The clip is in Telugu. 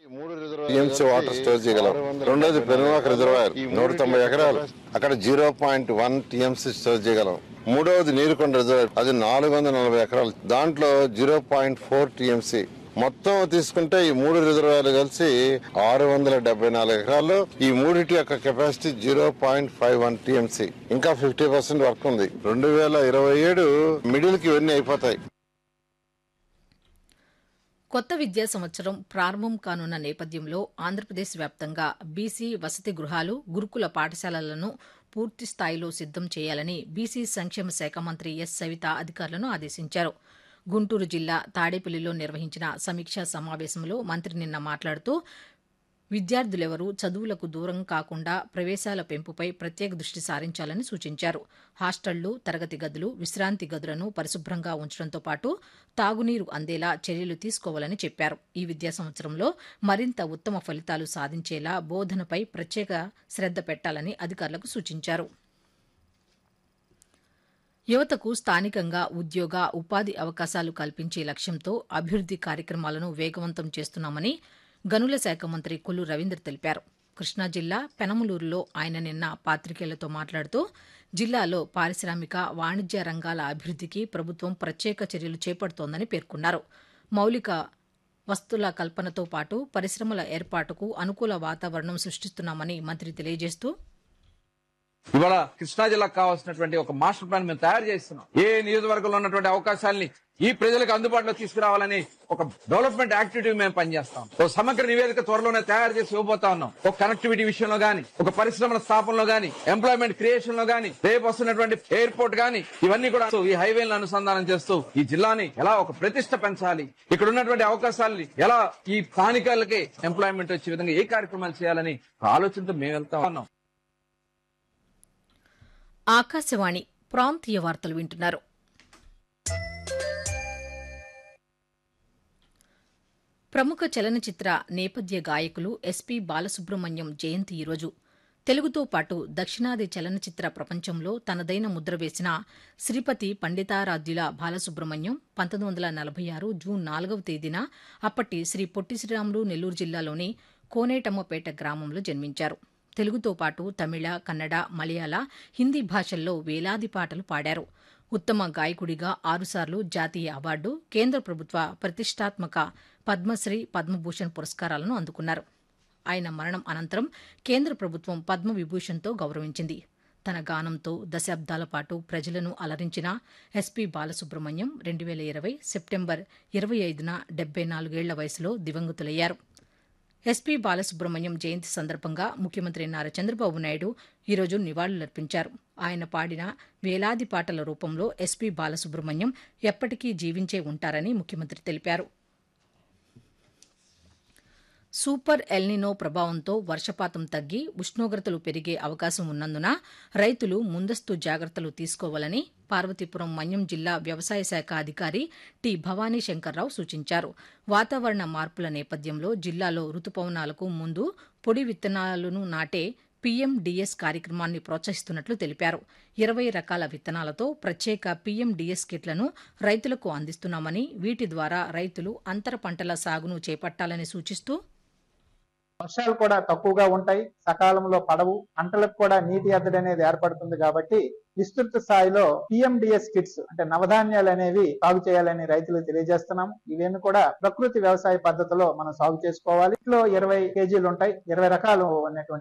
టీఎంసీ వాటర్ స్టోర్ చేయగలం. రెండోది పెనుమాక రిజర్వాయర్ 190 ఎకరాలు, అక్కడ 0.1 టీఎంసీ స్టోర్ చేయగలం. మూడవది నీరుకొండ రిజర్వాయర్, అది 440 ఎకరాలు, దాంట్లో 0.4 టీఎంసీ. మొత్తం తీసుకుంటే ఈ 3 రిజర్వాయర్లు కలిసి 674 ఎకరాలు. ఈ మూడిటి యొక్క కెపాసిటీ 0.51 టీఎంసీ. ఇంకా 50% వర్క్ ఉంది. 2027 మిడిల్ కి ఇవన్నీ అయిపోతాయి. కొత్త విద్యా సంవత్సరం ప్రారంభం కానున్న నేపథ్యంలో ఆంధ్రప్రదేశ్ వ్యాప్తంగా బీసీ వసతి గృహాలు, గురుకుల పాఠశాలలను పూర్తి స్థాయిలో సిద్దం చేయాలని బీసీ సంక్షేమ శాఖ మంత్రి ఎస్ సవిత అధికారులను ఆదేశించారు. గుంటూరు జిల్లా తాడేపల్లిలో నిర్వహించిన సమీక్షా సమావేశంలో మంత్రి నిన్న మాట్లాడుతూ విద్యార్థులెవరూ చదువులకు దూరం కాకుండా ప్రవేశాల పెంపుపై ప్రత్యేక దృష్టి సారించాలని సూచించారు. హాస్టళ్లు, తరగతి గదులు, విశ్రాంతి గదులను పరిశుభ్రంగా ఉంచడంతో పాటు తాగునీరు అందేలా చర్యలు తీసుకోవాలని చెప్పారు. ఈ విద్యా సంవత్సరంలో మరింత ఉత్తమ ఫలితాలు సాధించేలా బోధనపై ప్రత్యేక శ్రద్ధ పెట్టాలని అధికారులకు సూచించారు. యువతకు స్థానికంగా ఉద్యోగ, ఉపాధి అవకాశాలు కల్పించే లక్ష్యంతో అభివృద్ది కార్యక్రమాలను వేగవంతం చేస్తున్నామని గనుల శాఖ మంత్రి కొల్లు రవీంద్ర తెలిపారు. కృష్ణా జిల్లా పెనమలూరులో ఆయన నిన్న పాతికేయులతో మాట్లాడుతూ జిల్లాలో పారిశ్రామిక, వాణిజ్య రంగాల అభివృద్దికి ప్రభుత్వం ప్రత్యేక చర్యలు చేపడుతోందని పేర్కొన్నారు. మౌలిక వస్తుల కల్పనతో పాటు పరిశ్రమల ఏర్పాటుకు అనుకూల వాతావరణం సృష్టిస్తున్నామని మంత్రి తెలియజేస్తూ ఇవాళ కృష్ణా జిల్లాకు కావాల్సినటువంటి ఒక మాస్టర్ ప్లాన్ మేము తయారు చేస్తున్నాం. ఏ నియోజకవర్గంలో ఉన్నటువంటి అవకాశాలని ఈ ప్రజలకు అందుబాటులో తీసుకురావాలని ఒక డెవలప్మెంట్ యాక్టివిటీ మేము పనిచేస్తాం. ఒక సమగ్ర నివేదిక త్వరలోనే తయారు చేసి ఇవ్వబోతా ఉన్నాం. ఒక కనెక్టివిటీ విషయంలో గానీ, ఒక పరిశ్రమల స్థాపనలో గానీ, ఎంప్లాయ్మెంట్ క్రియేషన్ లో గానీ, రేపు వస్తున్నటువంటి ఎయిర్పోర్ట్ గానీ, ఇవన్నీ కూడా ఈ హైవేలను అనుసంధానం చేస్తూ ఈ జిల్లాని ఎలా ఒక ప్రతిష్ట పెంచాలి, ఇక్కడ ఉన్నటువంటి అవకాశాలని ఎలా ఈ స్థానికులకి ఎంప్లాయ్మెంట్ వచ్చే విధంగా ఏ కార్యక్రమాలు చేయాలని ఆలోచనతో మేము వెళ్తా ఉన్నాం. ఆకాశవాణి ప్రాంతీయ వార్తలు వింటున్నారు. ప్రముఖ చలనచిత్ర నేపథ్య గాయకులు ఎస్పీ బాలసుబ్రహ్మణ్యం జయంతి ఈరోజు. తెలుగుతో పాటు దక్షిణాది చలనచిత్ర ప్రపంచంలో తనదైన ముద్ర వేసిన శ్రీపతి పండితారాధ్యుల బాలసుబ్రహ్మణ్యం 1946 జూన్ 4వ తేదీన అప్పటి శ్రీ పొట్టి శ్రీరాములు నెల్లూరు జిల్లాలోని కోనేటమ్మపేట గ్రామంలో జన్మించారు. తెలుగుతో పాటు తమిళ, కన్నడ, మలయాళ, హిందీ భాషల్లో వేలాది పాటలు పాడారు. ఉత్తమ గాయకుడిగా 6 సార్లు జాతీయ అవార్డు, కేంద్ర ప్రభుత్వ ప్రతిష్టాత్మక పద్మశ్రీ, పద్మభూషణ్ పురస్కారాలను అందుకున్నారు. ఆయన మరణం అనంతరం కేంద్ర ప్రభుత్వం పద్మవిభూషణ్తో గౌరవించింది. తన గానంతో దశాబ్దాల పాటు ప్రజలను అలరించిన ఎస్పీ బాలసుబ్రహ్మణ్యం 2020 సెప్టెంబర్ 25న 74 ఏళ్ల వయసులో దివంగతులయ్యారు. ఎస్పీ బాలసుబ్రహ్మణ్యం జయంతి సందర్భంగా ముఖ్యమంత్రి నారా చంద్రబాబు నాయుడు ఈరోజు నివాళులర్పించారు. ఆయన పాడిన వేలాది పాటల రూపంలో ఎస్పీ బాలసుబ్రహ్మణ్యం ఎప్పటికీ జీవించే ఉంటారని ముఖ్యమంత్రి తెలిపారు. సూపర్ ఎల్నినో ప్రభావంతో వర్షపాతం తగ్గి ఉష్ణోగ్రతలు పెరిగే అవకాశం ఉన్నందున రైతులు ముందస్తు జాగ్రత్తలు తీసుకోవాలని పార్వతీపురం మన్యం జిల్లా వ్యవసాయ శాఖ అధికారి టి భవానీ శంకర్రావు సూచించారు. వాతావరణ మార్పుల నేపథ్యంలో జిల్లాలో రుతుపవనాలకు ముందు పొడి విత్తనాలను నాటే పీఎండీఎస్ కార్యక్రమాన్ని ప్రోత్సహిస్తున్నట్లు తెలిపారు. 20 రకాల విత్తనాలతో ప్రత్యేక పీఎండీఎస్ కిట్లను రైతులకు అందిస్తున్నామని, వీటి ద్వారా రైతులు అంతర పంటల సాగును చేపట్టాలని సూచిస్తూ వర్షాలు కూడా తక్కువగా ఉంటాయి, సకాలంలో పడవు, పంటలకు కూడా నీటి ఎద్దడి అనేది ఏర్పడుతుంది. కాబట్టి విస్తృత స్థాయిలో పిఎండిఎస్ కిట్స్ అంటే నవధాన్యాలు అనేవి సాగు చేయాలని రైతులకు తెలియజేస్తున్నాము. ఇవేమి కూడా ప్రకృతి వ్యవసాయ పద్ధతిలో మనం సాగు చేసుకోవాలి. ఇంట్లో 20 కేజీలు ఉంటాయి, 20 రకాలు ఉన్నటువంటి